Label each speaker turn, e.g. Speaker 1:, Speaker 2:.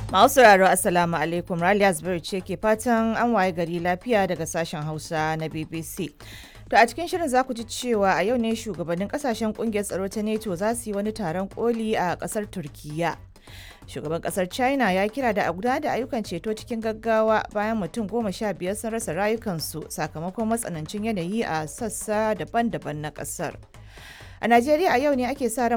Speaker 1: Masu sauraro Assalamu alaikum, Raliya Zubairu ce ke fatan an waye gari lafiya daga sashen Hausa na BBC. To a cikin shirin za ku ji cewa a yau ne shugabannin kasashen kungiyar tsaro ta NATO za su yi wani taron koli a kasar Turkiyya. Shugaban kasar China ya kira da a gudanar da ayyukan ceto cikin gaggawa bayan mutum 15 sun rasa rayukansu sakamakon matsanancin yanayi a sassa daban-daban na kasar. A Najeriya a yau ne ake sa ran